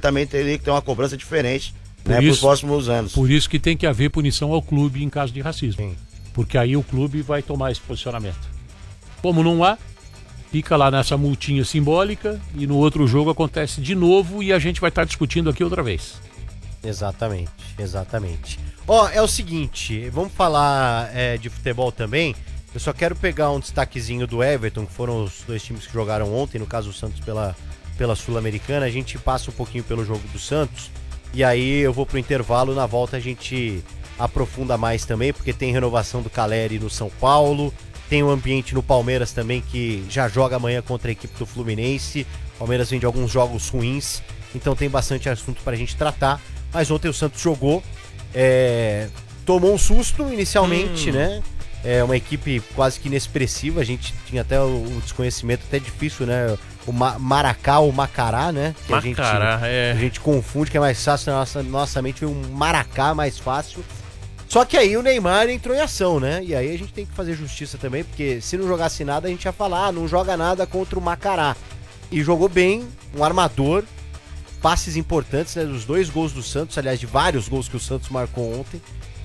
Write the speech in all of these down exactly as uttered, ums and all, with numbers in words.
também teria que ter uma cobrança diferente, né, para os isso, próximos anos. Por isso que tem que haver punição ao clube em caso de racismo. Sim. Porque aí o clube vai tomar esse posicionamento. Como não há, fica lá nessa multinha simbólica e no outro jogo acontece de novo e a gente vai estar discutindo aqui outra vez. Exatamente, exatamente. Ó, é o seguinte, vamos falar é, de futebol também. Eu só quero pegar um destaquezinho do Everton, que foram os dois times que jogaram ontem, no caso o Santos pela, pela Sul-Americana. A gente passa um pouquinho pelo jogo do Santos e aí eu vou pro intervalo, na volta a gente aprofunda mais também, porque tem renovação do Caleri no São Paulo, tem o ambiente no Palmeiras também, que já joga amanhã contra a equipe do Fluminense. O Palmeiras vem de alguns jogos ruins, então tem bastante assunto pra gente tratar. Mas ontem o Santos jogou, é, tomou um susto inicialmente, hum. né? É uma equipe quase que inexpressiva, a gente tinha até o, o desconhecimento, até difícil, né? O Ma- Maracá ou Macará, né? Que Macará, a gente, é. a gente confunde, que é mais fácil, na nossa, nossa mente um Maracá mais fácil. Só que aí o Neymar entrou em ação, né? E aí a gente tem que fazer justiça também, porque se não jogasse nada, a gente ia falar, ah, não joga nada contra o Macará. E jogou bem, um armador, passes importantes, né? Dos dois gols do Santos, aliás, de vários gols que o Santos marcou ontem.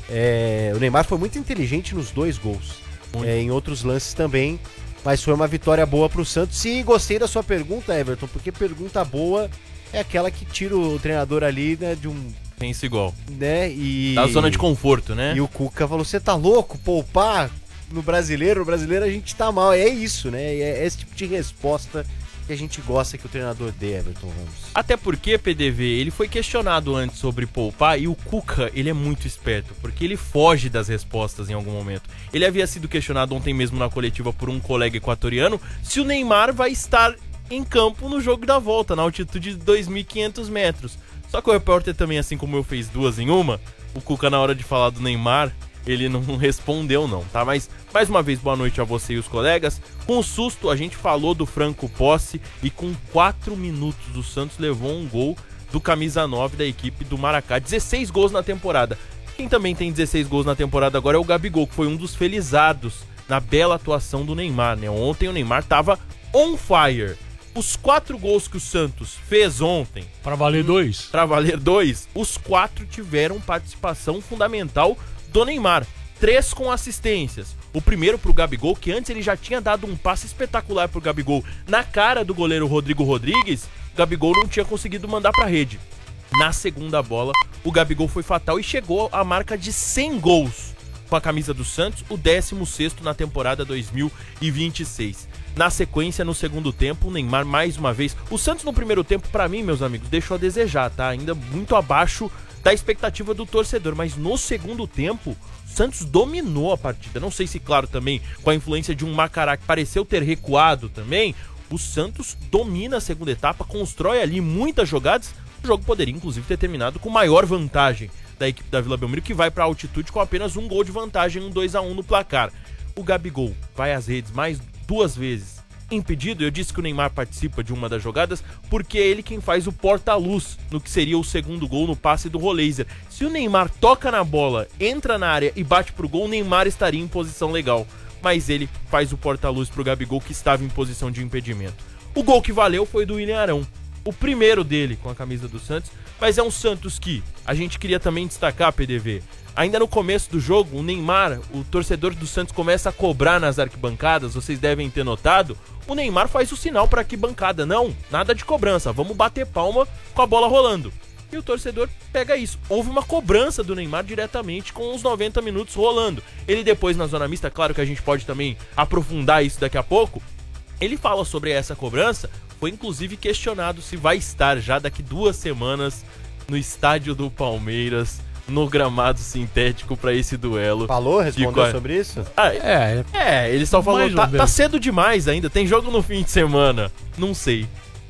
É, o Neymar foi muito inteligente nos dois gols, é, em outros lances também, mas foi uma vitória boa pro Santos. E gostei da sua pergunta, Everton, porque pergunta boa é aquela que tira o treinador ali, né, de um... Pensa igual. Né, e... Da zona de conforto, né? E o Cuca falou, você tá louco, poupar no brasileiro? No brasileiro a gente tá mal, é isso, né, é esse tipo de resposta que a gente gosta que o treinador dê, Everton Ramos. Até porque, P D V, ele foi questionado antes sobre poupar e o Cuca, ele é muito esperto, porque ele foge das respostas em algum momento. Ele havia sido questionado ontem mesmo na coletiva por um colega equatoriano se o Neymar vai estar em campo no jogo da volta, na altitude de dois mil e quinhentos metros. Só que o repórter também, assim como eu, fez duas em uma. O Cuca, na hora de falar do Neymar, ele não respondeu não, tá? Mas, mais uma vez, boa noite a você e os colegas. Com susto, a gente falou do Franco Posse e com quatro minutos o Santos levou um gol do camisa nove da equipe do Maracá. dezesseis gols na temporada. Quem também tem dezesseis gols na temporada agora é o Gabigol, que foi um dos felizados na bela atuação do Neymar, né? Ontem o Neymar tava on fire. Os quatro gols que o Santos fez ontem... Pra valer dois. Pra valer dois, os quatro tiveram participação fundamental do Neymar. Três com assistências. O primeiro pro Gabigol, que antes ele já tinha dado um passe espetacular pro Gabigol na cara do goleiro Rodrigo Rodrigues. O Gabigol não tinha conseguido mandar pra rede. Na segunda bola, o Gabigol foi fatal e chegou à marca de cem gols com a camisa do Santos, o décimo sexto na temporada dois mil e vinte e seis. Na sequência, no segundo tempo, o Neymar mais uma vez... O Santos no primeiro tempo, pra mim, meus amigos, deixou a desejar, tá? Ainda muito abaixo da expectativa do torcedor, mas no segundo tempo, o Santos dominou a partida. Não sei se, claro, também com a influência de um Macará que pareceu ter recuado também, o Santos domina a segunda etapa, constrói ali muitas jogadas. O jogo poderia, inclusive, ter terminado com maior vantagem da equipe da Vila Belmiro, que vai para a altitude com apenas um gol de vantagem, um dois a um no placar. O Gabigol vai às redes mais duas vezes impedido. Eu disse que o Neymar participa de uma das jogadas porque é ele quem faz o porta-luz no que seria o segundo gol no passe do Roleiser. Se o Neymar toca na bola, entra na área e bate pro gol, o Neymar estaria em posição legal. Mas ele faz o porta-luz pro Gabigol, que estava em posição de impedimento. O gol que valeu foi do William Arão, o primeiro dele com a camisa do Santos, mas é um Santos que a gente queria também destacar, P D V. Ainda no começo do jogo, o Neymar, o torcedor do Santos, começa a cobrar nas arquibancadas, vocês devem ter notado. O Neymar faz o sinal para a arquibancada, não, nada de cobrança, vamos bater palma com a bola rolando. E o torcedor pega isso. Houve uma cobrança do Neymar diretamente com os noventa minutos rolando. Ele depois na zona mista, claro que a gente pode também aprofundar isso daqui a pouco, ele fala sobre essa cobrança, foi inclusive questionado se vai estar já daqui duas semanas no estádio do Palmeiras, no gramado sintético para esse duelo. Falou? Respondeu qual... sobre isso? Ah, É, é, ele só falou, tá, tá cedo demais ainda, tem jogo no fim de semana. Não sei.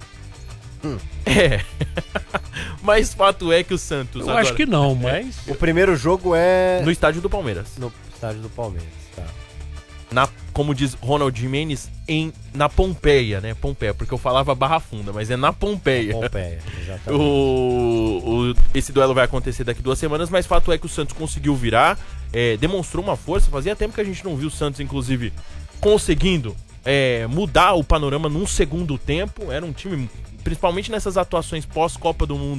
Hum. É. Mas fato é que o Santos... eu agora... acho que não, mas... O primeiro jogo é... no estádio do Palmeiras. No estádio do Palmeiras, tá. Na, como diz Ronald Jimenez, em, na Pompeia, né? Pompeia, porque eu falava Barra Funda, mas é na Pompeia. Pompeia, exatamente. O, o, esse duelo vai acontecer daqui duas semanas, mas fato é que o Santos conseguiu virar, é, demonstrou uma força. Fazia tempo que a gente não viu o Santos, inclusive, conseguindo é, mudar o panorama num segundo tempo. Era um time, principalmente nessas atuações pós-Copa do Mundo,